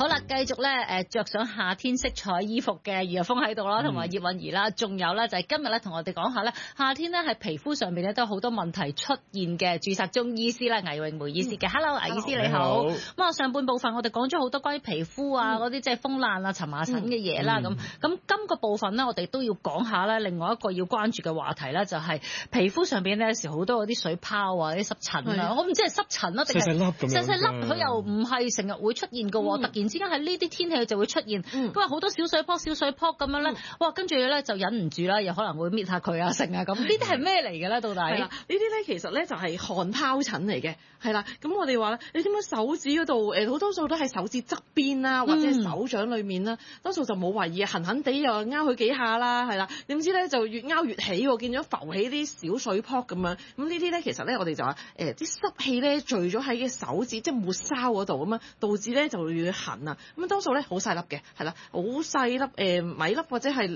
好啦，繼續咧着上夏天色彩衣服嘅余日風喺度啦，同埋葉韻儀啦，仲有咧就係今日咧同我哋講下咧夏天咧係皮膚上面咧都有好多問題出現嘅註冊中醫師啦，倪詠梅醫師嘅。Hello， 倪醫師你好。咁啊上半部分我哋講咗好多關於皮膚啊嗰啲即係風爛啊、蕁麻疹嘅嘢啦，咁今個部分咧我哋都要講下咧另外一個要關注嘅話題咧，就係皮膚上邊咧有時好多嗰啲水泡啊、啲濕疹啊，我唔知係濕疹啊定係細細粒，佢又唔係成日會出現嘅喎，突然之間喺呢啲天氣就會出現，咁啊好多小水泡咁樣咧，哇跟住咧就忍唔住啦，又可能會搣下佢啊成啊咁，呢啲係咩嚟嘅咧？到底係啦，呢啲咧其實咧就係汗皰疹嚟嘅，係啦。咁我哋話咧，你點解手指嗰度好多數都係手指側邊啦，或者係手掌裏面啦，多數就冇懷疑，痕痕地又拗佢幾下啦，係啦。點知咧就越拗越起喎，見咗浮起啲小水泡咁樣。咁呢啲咧其實咧我哋就話啲濕氣咧聚咗喺嘅手指，即係末梢嗰度咁樣，導致咧就會痕啊。咁多數咧好細粒嘅，係啦，好細粒米粒或者係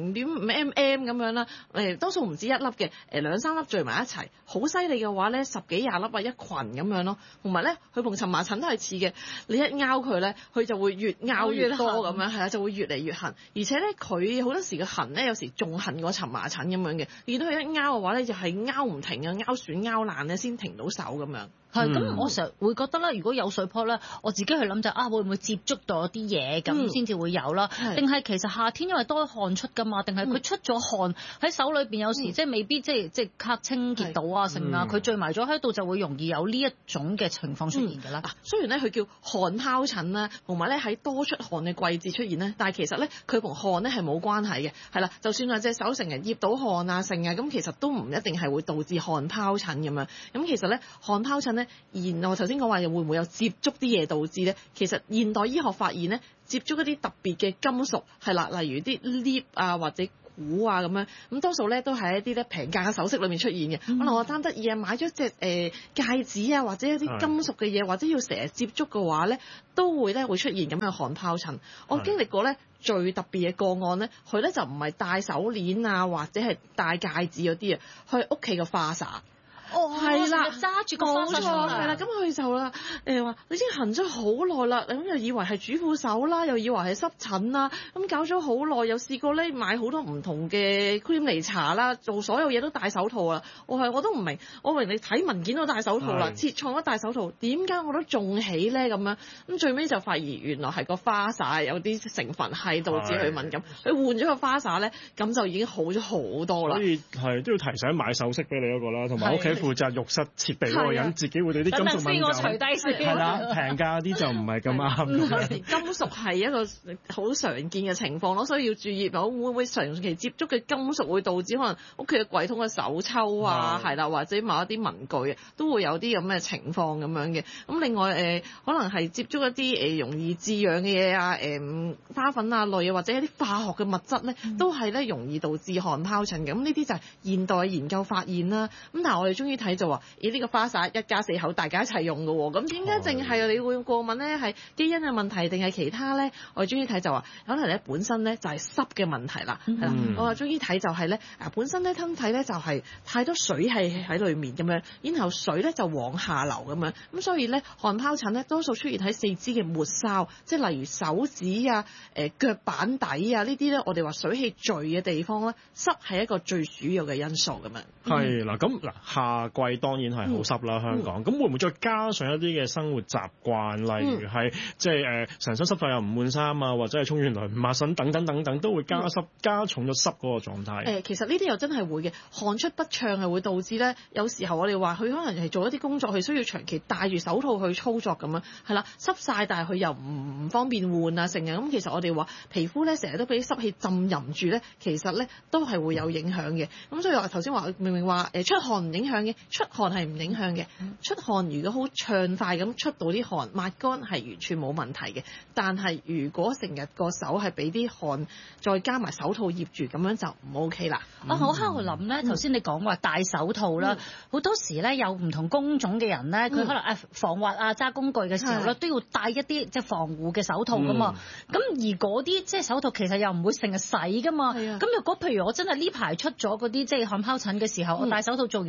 0.5 mm 咁樣啦。多數唔止一粒嘅，2、3粒聚埋一齊，好犀利嘅話咧10幾20粒啊一群咁樣咯。同埋咧佢同蕁麻疹都係似嘅，你一拗佢咧，佢就會越拗越多咁樣，係啊，就會越嚟越痕。而且咧佢好多時嘅痕咧，有時仲痕過蕁麻疹咁樣嘅。見到佢一拗嘅話咧，就係拗唔停啊，拗損拗爛咧先停到手咁樣。 係咁，我成日會覺得咧，如果有水泡咧，我自己去諗就會唔會接觸到啲嘢咁先至會有啦？定係其實夏天因為多汗出㗎嘛？定係佢出咗汗喺手裏邊，有時即係未必即係刻清潔到啊成啊，佢聚埋咗喺度就會容易有呢一種嘅情況出現㗎啦。 雖然咧佢叫汗皰疹啦，同埋咧喺多出汗嘅季節出現咧，但係其實咧佢同汗咧係冇關係嘅，係啦，就算話隻手成日醃到汗啊成啊，咁其實都唔一定係會導致汗皰疹咁樣。咁其實咧汗皰疹咧，我頭先講話又會唔會有接觸啲嘢導致咧？其實現代醫學發現咧，接觸一啲特別嘅金屬係啦，例如啲 lip 啊或者股啊咁樣，咁多數咧都係一啲咧平價嘅首飾裏面出現嘅。可能我貪得意啊，買咗隻戒指啊，或者一啲金屬嘅嘢，或者要成日接觸嘅話咧，都會出現咁嘅汗皰疹。我經歷過咧最特別嘅個案咧，佢咧就唔係戴手鏈啊，或者係戴戒指嗰啲啊，佢屋企嘅花灑。係啦， 揸住個花灑， 係啦，咁佢就啦話你已經痕咗好耐啦，咁又以為係主婦手啦，又以為係濕疹啦，咁搞咗好耐，又試過咧買好多唔同嘅 cream 嚟搽啦，做所有嘢都戴手套啦。我都唔明，我明你睇文件都戴手套啦，切創都戴手套，點解我都仲起咧咁樣？咁最尾就發現原來係個花灑有啲成分係導致佢敏感，佢換咗個花灑咧，咁就已經好咗好多啦。 所以係都要提醒買首飾俾你嗰個啦，同埋屋企負責浴室設備嗰個人自己會對啲金屬敏感。係啦，平價啲就唔係咁啱。 金屬係一個好常見嘅情況咯，所以要注意。會唔會長期接觸嘅金屬會導致可能屋企嘅櫃桶嘅手抽啊，係啦，或者某一啲文具啊，都會有啲咁嘅情況咁樣嘅。咁另外可能係接觸一啲容易致癢嘅嘢啊，花粉啊類啊，或者一啲化學嘅物質咧，都係咧容易導致汗皰疹嘅。咁呢啲就係現代研究發現啦。咁但係我哋中醫睇就話，呢個花灑一家4口大家一齊用嘅喎，咁點解淨係你會過敏咧？係基因嘅問題定係其他咧？我哋中醫睇就話，可能咧本身咧就係濕嘅問題啦，係啦。我話中醫睇就係咧，本身咧身體咧就係太多水係喺裏面咁樣，然後水咧就往下流咁樣，咁所以咧汗皰疹咧多數出現喺四肢嘅末梢，即係例如手指啊、腳板底啊呢啲咧，我哋話水氣聚嘅地方咧，濕係一個最主要嘅因素咁樣。 係啦，咁嗱夏季當然係好濕啦，香港。咁會唔會再加上一啲嘅生活習慣，例如係即係成身濕曬又唔換衫啊，或者係沖完涼唔抹身等等，都會加重咗濕嗰個狀態。 其實呢啲又真係會嘅，汗出不暢係會導致咧，有時候我哋話佢可能係做一啲工作，佢需要長期戴住手套去操作咁樣，係啦，濕晒但係佢又唔方便換啊，成日咁。其實我哋話皮膚咧成日都俾濕氣浸淫住咧，其實咧都係會有影響嘅。咁所以話頭先話明明話出汗唔影響嘅，出汗係唔影響嘅。出汗如果好暢快咁出到啲汗，抹乾係完全冇問題嘅。但係如果成日個手係俾啲汗再加埋手套醃住，咁樣就唔 OK 啦。 我喺度諗咧，頭先你講話戴手套啦，好多時咧有唔同工種嘅人咧，佢可能防滑啊揸工具嘅時候咧，都要戴一啲即係防護嘅手套噶嘛。咁而嗰啲即係手套其實又唔會成日洗噶嘛。咁如果譬如我真係呢排出咗嗰啲即係汗皰疹嘅時候，我戴手套做完嘢，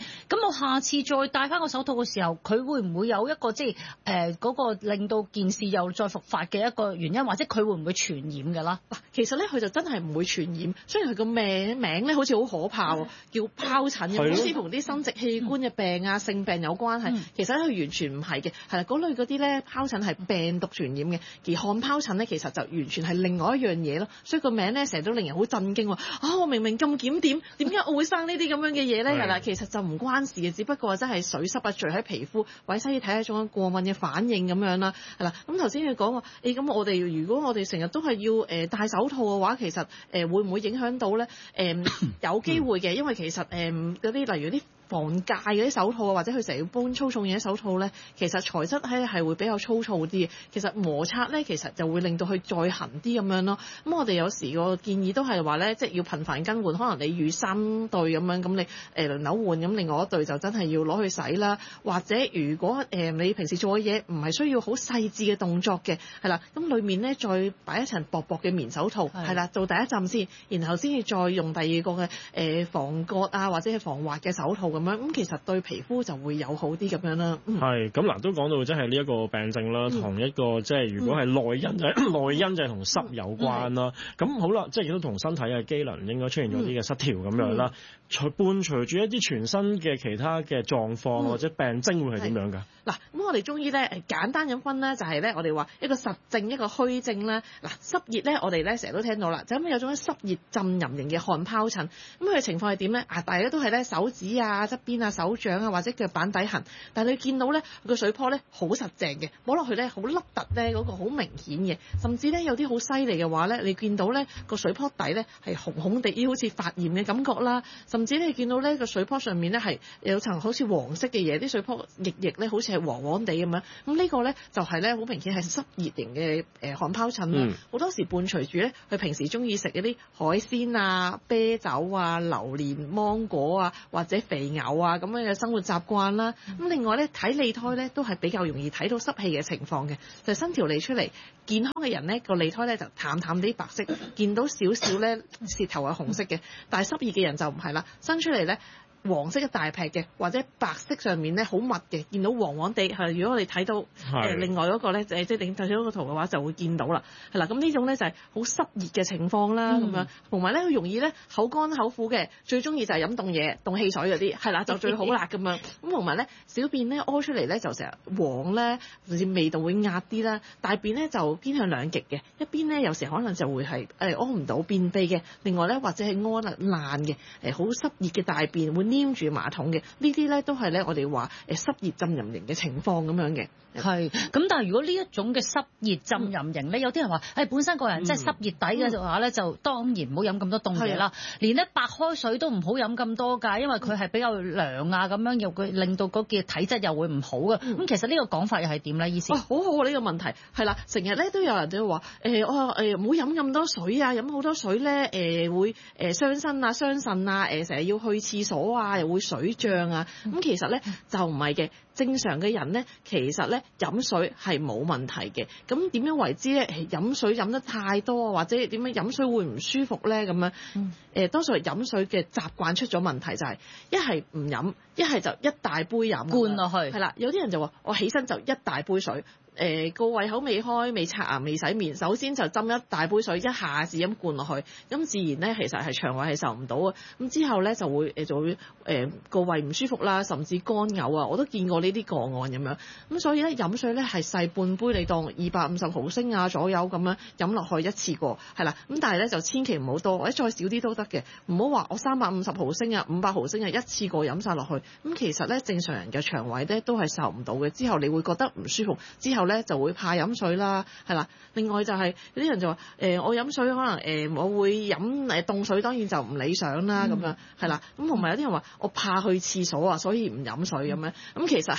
咁我下次再戴翻個手套嘅時候，佢會唔會有一個即係嗰個令到件事又再復發嘅一個原因，或者佢會唔會傳染㗎啦？ 嗱，其實咧佢就真係唔會傳染，雖然佢個名咧好似好可怕喎，叫疱疹咁，好似同啲生殖器官嘅病啊、性病有關係。其實咧佢完全唔係嘅，係啦，嗰類嗰啲咧疱疹係病毒傳染嘅，而汗疱疹咧其實就完全係另外一樣嘢咯。所以個名咧成日都令人好震驚喎。我明明咁檢點，點解我會生呢啲咁樣嘅嘢咧？係啦，其實就唔關事嘅，只不過真係水濕啊聚喺皮膚，或者西醫睇一種過敏嘅反應咁樣啦。係啦，咁頭先佢講話，咁我哋如果我哋成日都係要戴手套嘅話，其實會唔會影響到咧？有機會嘅，因為其實嗰啲例如啲防戒嗰啲手套啊，或者佢成日要搬粗重嘢手套咧，其實材質咧係會比較粗糙啲嘅。其實摩擦咧，其實就會令到佢再痕啲咁樣咯。咁我哋有時個建議都係話咧，即係要頻繁更換，可能你預3對咁樣，咁你輪流換，咁另外一對就真係要攞去洗啦。或者如果你平時做嘅嘢唔係需要好細緻嘅動作嘅，係啦，咁裡面咧再擺一層薄薄嘅棉手套，係啦，做第一浸先，然後先至再用第二個嘅防割啊或者係防滑嘅手套。咁其實對皮膚就會有好啲咁樣啦。係咁嗱，都講到即係呢一個病症啦，同一個即係如果係內因就係內因就係同濕有關啦。咁好啦，即係亦都同身體嘅機能應該出現咗啲嘅失調咁樣啦。伴隨住一啲全身嘅其他嘅狀況或者病徵會係點樣㗎？ 嗱，咁我哋中醫咧簡單咁分咧，就係咧我哋話一個實症一個虛症啦。嗱，濕熱咧我哋咧成日都聽到啦，就咁有種濕熱浸淫型嘅汗疱疹。咁佢嘅情況係點咧？大家都係咧手指啊、側邊啊、手掌啊或者腳板底痕，但係你見到咧個水泡咧好實淨嘅，摸落去咧好凹凸咧嗰個好明顯嘅，甚至咧有啲好犀利嘅話咧，你見到咧個水泡底咧係紅紅地，好似發炎嘅感覺啦，甚至你見到咧個水泡上面咧係有層好似黃色嘅嘢，啲水泡液咧好似係黃黃地咁樣，咁呢個咧就係咧好明顯係濕熱型嘅汗疱疹啦。好多時伴隨住咧佢平時中意食一啲海鮮啊、啤酒啊、榴蓮、芒果啊或者肥牛啊咁樣嘅生活習慣啦。咁另外咧睇脷苔咧都係比較容易睇到濕氣嘅情況嘅，就伸條脷出嚟，健康嘅人咧個脷苔咧就淡淡啲白色，見到少少咧舌頭係紅色嘅，但係濕熱嘅人就唔係啦，伸出嚟咧黃色一大劈嘅，或者白色上面咧好密嘅，見到黃黃地係。如果我哋睇到另外嗰個咧，即係睇到嗰個圖嘅話，就會見到啦。係啦，咁呢種咧就係好濕熱嘅情況啦，咁樣同埋咧好容易咧口乾口苦嘅，最中意就係飲凍嘢、凍汽水嗰啲，係啦就最好啦咁樣。咁同埋咧小便咧屙出嚟咧就成日黃咧，甚至味道會壓啲啦。大便咧就偏向兩極嘅，一邊咧有時可能就會係屙唔到便秘嘅，另外咧或者係屙爛嘅好濕熱嘅大便會黏住馬桶嘅，呢啲咧都係咧我哋話濕熱浸淫型嘅情況咁樣嘅。 係，咁但係如果呢一種嘅濕熱浸淫型咧，有啲人話本身個人即係濕熱底嘅話咧，就當然唔好飲咁多凍嘢啦。連咧白開水都唔好飲咁多㗎，因為佢係比較涼啊，咁樣又會令到嗰嘅體質又會唔好嘅。咁其實呢個講法又係點咧？意思？ 好好啊！呢個問題係啦，成日咧都有人都話唔好飲咁多水啊，飲好多水咧會傷身啊、傷腎啊，成日要去廁所啊，又會水脹啊。咁其實咧就唔係嘅。正常嘅人咧，其實咧飲水係冇問題嘅。咁點樣為之咧？飲水飲得太多，或者點樣飲水會唔舒服咧？咁樣多數係飲水嘅習慣出咗問題，就係一係唔飲，一係就一大杯飲灌落去。 係啦，有啲人就話我起身就一大杯水。個胃口未開、未刷牙、未洗面，首先就斟一大杯水，一下子咁灌落去，咁自然咧其實係腸胃係受唔到啊。咁之後咧就會個胃唔舒服啦，甚至乾嘔啊。我都見過呢啲個案咁樣。咁所以咧飲水咧係細半杯，你當250毫升啊左右咁樣飲落去一次過，係啦。咁但係咧就千祈唔好多，或者再少啲都得嘅。唔好話我350毫升啊、500毫升啊一次過飲晒落去。咁其實咧正常人嘅腸胃咧都係受唔到嘅。之後你會覺得唔舒服，之後咧就會怕飲水啦，係啦。另外就係有啲人就話我飲水可能我會飲凍水，當然就唔理想啦咁樣，係啦。咁同埋有啲人話我怕去廁所啊，所以唔飲水咁樣。咁其實係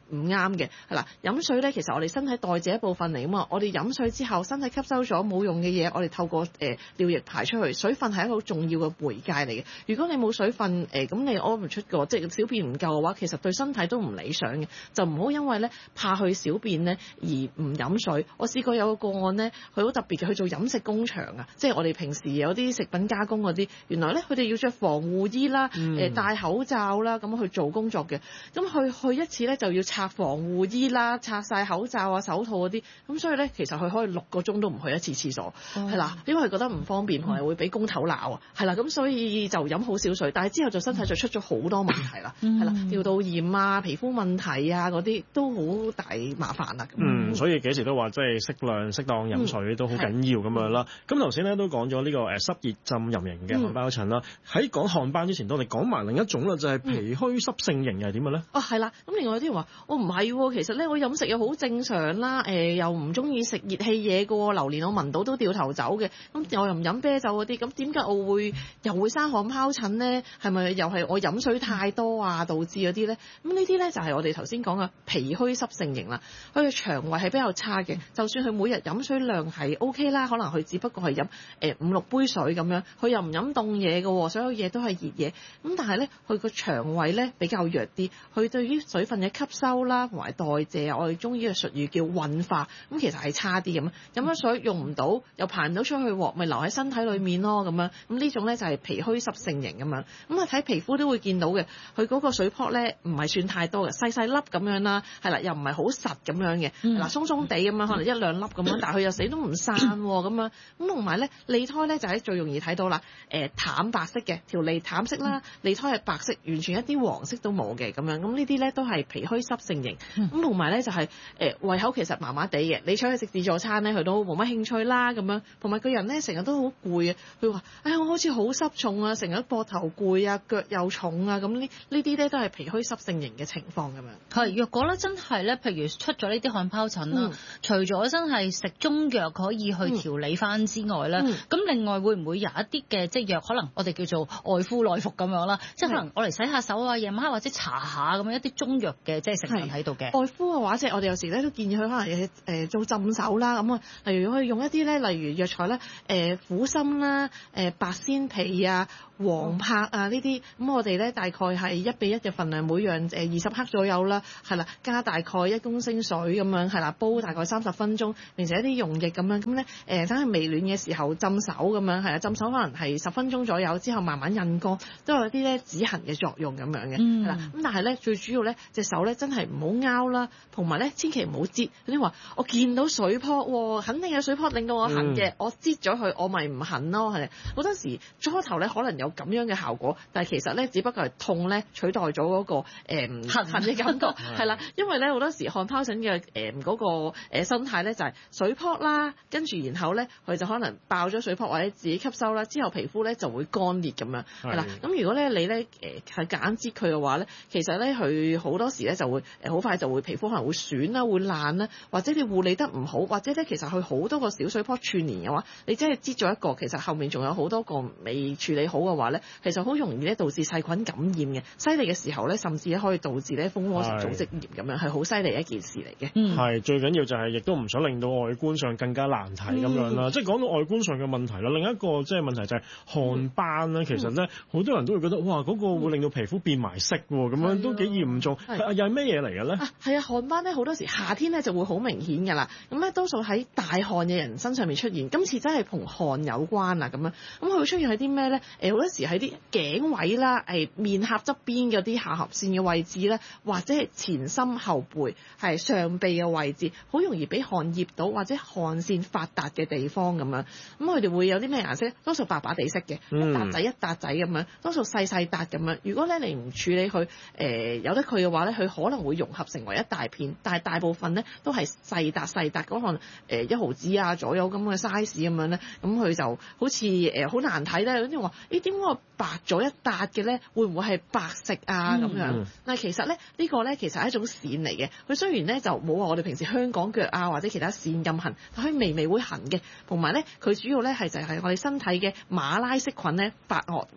唔啱嘅，係啦。飲水咧，其實我哋身體代謝一部分嚟啊嘛。我哋飲水之後，身體吸收咗冇用嘅嘢，我哋透過尿液排出去。水分係一個好重要嘅媒介嚟嘅。如果你冇水分咁你屙唔出個，即係小便唔夠嘅話，其實對身體都唔理想嘅。就唔好因為咧怕去小便咧而唔飲水。我試過有個個案咧，佢好特別嘅，去做飲食工場啊，即係我哋平時有啲食品加工嗰啲，原來咧佢哋要着防護衣啦，戴口罩啦，咁去做工作嘅。咁去一次咧就要拆防護衣啦，拆晒口罩啊、手套嗰啲。咁所以咧，其實佢可以6個鐘都唔去一次廁所，係啦，因為佢覺得唔方便，同埋會俾工頭鬧啊，係啦。咁所以就飲好少水，但係之後就身體就出咗好多問題啦，係啦，尿道炎啊、皮膚問題啊嗰啲都好大麻煩啦。 所以幾時都話即係適量適當飲水都好緊要咁樣啦。咁頭先咧都講咗呢個濕熱浸淫型嘅汗皰疹啦。喺講汗皰之前，我哋講埋另一種啦，就係脾虛濕性型又係點嘅咧？係啦。咁另外有啲人話我唔係喎，其實咧我飲食又好正常啦，又唔中意食熱氣嘢嘅喎，榴蓮我聞到都掉頭走嘅。咁我又唔飲啤酒嗰啲，咁點解我又會生汗皰疹咧？係咪又係我飲水太多啊導致嗰啲咧？咁呢啲咧就係我哋頭先講嘅脾虛濕性型啦。佢嘅腸胃係比較差嘅，就算佢每日飲水量係 OK 啦，可能佢只不過係飲5-6杯水咁樣，佢又唔飲凍嘢嘅喎，所有嘢都係熱嘢。咁但係咧，佢個腸胃咧比較弱啲，佢對於水分嘅吸收啦同埋代謝，我哋中醫嘅術語叫運化，咁其實係差啲咁。飲咗水用唔到，又排唔到出去喎，咪留喺身體裏面咯咁樣。咁呢種咧就係脾虛濕性型咁樣。咁啊睇皮膚都會見到嘅，佢嗰個水泡咧唔係算太多嘅，細細粒咁樣啦，係啦，又唔係好實咁樣嘅，嗱鬆鬆地咁樣，可能1-2粒咁樣，但係佢又死都唔散喎咁樣。咁同埋咧脷苔咧就係最容易睇到啦，淡白色嘅條脷淡色啦，脷苔係白色，完全一啲黃色都冇嘅咁樣。咁呢啲咧都係脾虛濕性型。咁同埋咧就係胃口其實麻麻地嘅，你請佢食自助餐咧，佢都冇乜興趣啦咁樣。同埋個人咧成日都好攰啊，佢話：我好似好濕重啊，成日膊頭攰啊，腳又重啊，咁呢啲咧都係脾虛濕性型嘅情況咁樣。 係，若果咧真係咧，譬如出咗呢啲汗皰疹啦，除咗真係食中藥可以去調理翻之外咧，咁另外會唔會有一啲嘅即係藥，可能我哋叫做外敷內服咁樣啦，即係可能我嚟洗下手啊，夜晚黑或者搽下咁樣一啲中藥嘅即係成分喺度嘅。外敷嘅話，即係我哋有時咧都建議佢可能做浸手啦，咁啊，例如可以用一啲咧，例如藥材咧，苦參啦、白仙皮啊、黃柏啊呢啲，咁我哋咧大概係1:1嘅份量，每樣20克左右啦，係啦，加大概1公升水咁樣，係啦，煲大概30分鐘，並且一啲溶液咁樣，咁咧等佢微暖嘅時候浸手咁樣，係啦，浸手可能係10分鐘左右，之後慢慢印乾，都有啲咧止痕嘅作用咁樣嘅，係啦，咁但係咧最主要咧隻手咧真係唔好拗啦，同埋咧千祈唔好擠。有啲話我見到水泡喎，肯定有水泡令到我痕嘅，我擠咗佢，我咪唔痕咯，係。好多時初頭咧可能有咁樣嘅效果，但係其實咧只不過係痛咧取代咗嗰個痕嘅感覺，係啦，因為咧好多時汗皰疹嘅嗰個生態咧就係水泡啦，跟住然後咧佢就可能爆咗水泡或者自己吸收啦，之後皮膚咧就會乾裂咁樣，係啦。咁如果咧你咧係夾硬擠佢嘅話咧，其實咧佢好多時咧就會好快就會皮膚可能會損啦、會爛啦，或者你護理得唔好，或者咧其實佢好多個小水泡串連嘅話，你真係擠咗一個，其實後面仲有好多個未處理好嘅話咧，其實好容易咧導致細菌感染嘅。犀利嘅時候咧，甚至可以導致咧蜂窩性組織炎咁樣，係好犀利一件事嚟嘅。 係最緊要就係亦都唔想令到外觀上更加難睇咁樣啦。即係講到外觀上嘅問題啦，另一個即係問題就係汗斑咧。其實咧好多人都會覺得哇，嗰個會令到皮膚變埋色喎，咁樣都幾嚴重。又係咩嘢嚟嘅咧？ 係啊，汗斑咧好多時夏天咧就會好明顯㗎啦。咁咧多數喺大汗嘅人身上面出現。今次真係同汗有關啊咁樣。咁佢會出現喺啲咩咧？好多時喺啲頸位啦，面頰側邊嗰啲下頜線嘅位置咧，或者係前心後背係上臂嘅位置，好容易俾汗醃到，或者汗腺發達嘅地方咁樣。咁佢哋會有啲咩顏色？多數白白地色嘅，一笪仔一笪仔咁樣，多數細細笪咁樣。如果咧你唔處理佢，由得佢嘅話咧，佢可能會融合成為一大片，但係大部分咧都係細笪細笪，嗰可能1毫子啊左右咁嘅 size 咁樣咧，咁佢就好似好難睇咧。有啲人話：點解我白咗一笪嘅咧？會唔會係白色啊咁樣？但係其實咧呢個咧其實係一種線嚟嘅。佢雖然咧就冇話我哋平時香港腳啊或者其他線咁痕，但佢微微會痕嘅。同埋咧佢主要咧係就係我哋身體嘅馬拉色菌咧發惡為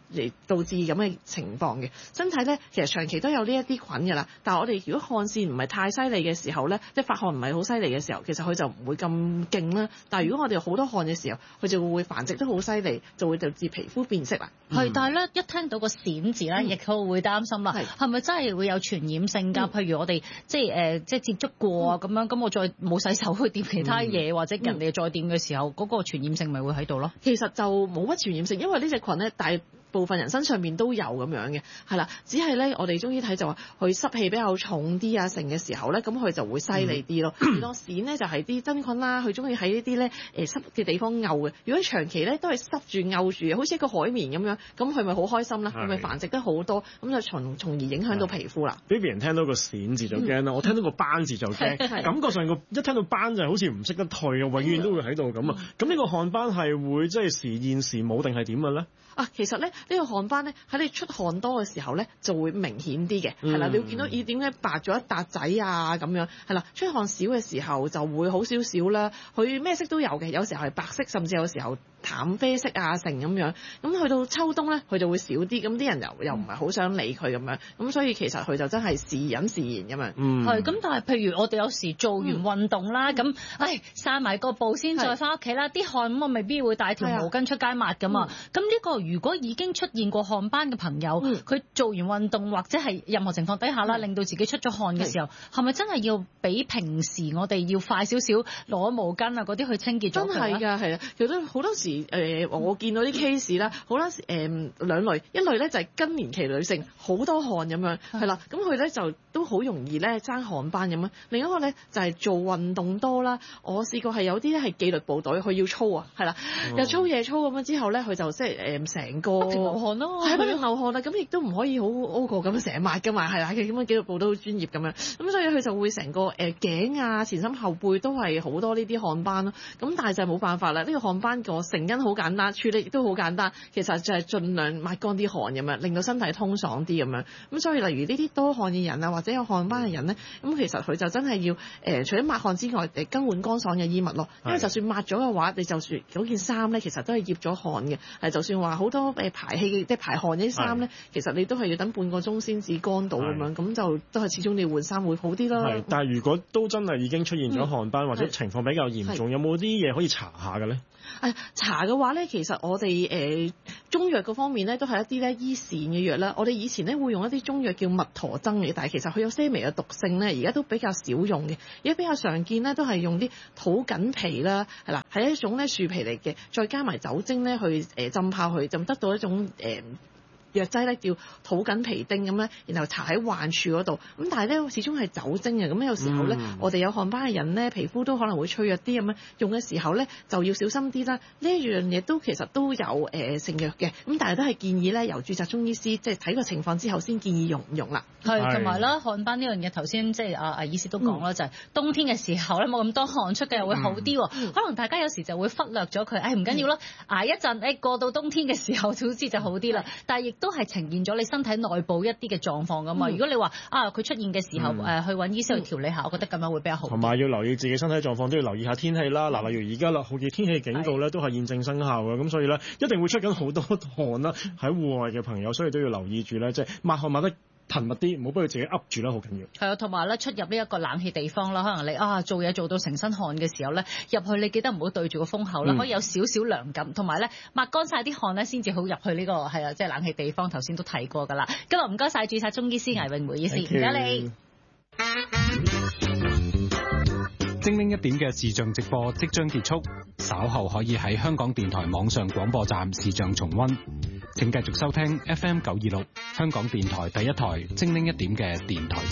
嚟導致咁嘅情況嘅。身體咧其實長期都有呢一啲菌㗎啦，但係我哋如果汗腺唔係太犀利嘅時候咧，即係發汗唔係好犀利嘅時候，其實佢就唔會咁勁啦。但係如果我哋好多汗嘅時候，佢就會繁殖得好犀利，就會導致皮膚變色啦。 係，但係咧一聽到個癬字咧，亦都會擔心啦，係咪真係會有傳染性㗎？譬如我哋即係接觸過啊咁樣，咁我再冇洗手去掂其他嘢，或者人哋再掂嘅時候，嗰個傳染性咪會喺度咯？ 其實就冇乜傳染性，因為呢隻菌咧大部分人身上面都有咁樣嘅，係啦，只係咧我哋中醫睇就話佢濕氣比較重啲啊，成嘅時候咧，咁佢就會犀利啲咯。而當癬咧就係啲真菌啦，佢中意喺呢啲咧濕嘅地方漚嘅。如果長期咧都係濕住漚住，好似一個海綿咁樣，咁佢咪好開心啦，佢咪繁殖得好多，咁就從而影響到皮膚啦。 俾別人聽到個癬字就驚啦，我聽到個斑字就驚，感覺上一聽到斑就好似唔識得退嘅，永遠都會喺度咁啊。咁呢個汗斑係會即係時現時冇定係點嘅咧？ 其實咧呢個汗斑咧喺你出汗多嘅時候咧就會明顯啲嘅，係啦，你會見到點解白咗一笪仔啊咁樣，係啦，出汗少嘅時候就會好少少啦，佢咩色都有嘅，有時候係白色，甚至有時候淡啡色啊成咁樣，咁去到秋冬咧佢就會少啲，咁啲人又唔係好想理佢咁樣，咁所以其實佢就真係時隱時現咁樣。 係咁，但係譬如我哋有時做完運動啦，咁曬埋個布先再翻屋企啦，啲汗咁我未必會帶條毛巾出街抹噶嘛，咁呢個如果已經出現過汗斑嘅朋友，佢做完運動或者係任何情況底下啦，令到自己出咗汗嘅時候，係咪真係要比平時我哋要快少少攞毛巾啊嗰啲去清潔咗佢？真係㗎， 係啊，其實好多時我見到啲 case 啦，好多時兩類，一類咧就係更年期女性好多汗咁樣，係啦，咁佢咧就都好容易咧生汗斑咁樣。另一個咧就係做運動多啦，我試過係有啲咧係紀律部隊，佢要操啊，係啦，日操夜操咁樣之後咧，佢就即係成個不停流汗咯， 係不停流汗啦，咁亦都唔可以好 over 咁成日抹㗎嘛，係啦，咁樣紀律部都好專業咁樣，咁所以佢就會成個頸啊、前身後背都係好多呢啲汗斑咯。咁但係就係冇辦法啦，呢個汗斑個成因好簡單，處理亦都好簡單，其實就係盡量抹乾啲汗咁樣，令到身體通爽啲咁樣。咁所以例如呢啲多汗嘅人啊，或者有汗斑嘅人咧，咁其實佢就真係要除咗抹汗之外，更換乾爽嘅衣物咯。因為就算抹咗嘅話，你就算嗰件衫咧，其實都係醃咗汗嘅。就算話好多排氣即係排汗啲衫咧，其實你都係要等半個鐘先至乾到咁樣，咁就都係始終你換衫會好啲咯。 係，但係如果都真係已經出現咗汗斑或者情況比較嚴重，有冇啲嘢可以搽下嘅咧？ 搽嘅話咧，其實我哋中藥嗰方面咧，都係一啲咧醫癬嘅藥啦。我哋以前咧會用一啲中藥叫蜜陀僧嘅，但係其實佢有些微嘅毒性咧，而家都比較少用嘅。而家比較常見咧，都係用啲土緊皮啦，係啦，係一種咧樹皮嚟嘅，再加埋酒精咧去浸泡佢，就得到一種藥劑咧叫土緊皮丁咁咧，然後搽喺患處嗰度。咁但係咧始終係酒精嘅，咁有時候咧，我哋有汗斑嘅人咧，皮膚都可能會脆弱啲咁樣，用嘅時候咧就要小心啲啦。呢一樣嘢都其實都有成藥嘅，咁但係都係建議咧由註冊中醫師即係睇個情況之後先建議用唔用啦。 係，同埋啦，汗斑呢樣嘢頭先即係阿醫師都講啦，就係冬天嘅時候咧冇咁多汗出嘅又會好啲。可能大家有時就會忽略咗佢，唔緊要啦，捱一陣，過到冬天嘅時候好似就好啲啦。但係亦都係呈現咗你身體內部一啲嘅狀況噶嘛。如果你話佢出現嘅時候去揾醫生去調理下，我覺得咁樣會比較好。同埋要留意自己身體狀況，都要留意下天氣啦。嗱，例如而家啦，酷熱天氣警告咧都係現正生效嘅，咁所以咧一定會出緊好多汗啦。喺戶外嘅朋友，所以都要留意住咧，即係抹汗抹得頻密啲，唔好俾佢自己噏住啦，好緊要。係啊， 同埋咧出入呢一個冷氣地方啦，可能你做嘢做到成身汗嘅時候咧，入去你記得唔好對住個風口啦，可以有少少涼感，同埋咧抹乾晒啲汗咧，先至好入去呢個即係冷氣地方。頭先都提過㗎啦。今日唔該晒註冊中醫師倪詠梅醫師，唔該你。 精靈一點嘅視像直播即將結束，稍後可以喺香港電台網上廣播站視像重溫。請繼續收聽 FM 926香港電台第一台精靈一點嘅電台節目。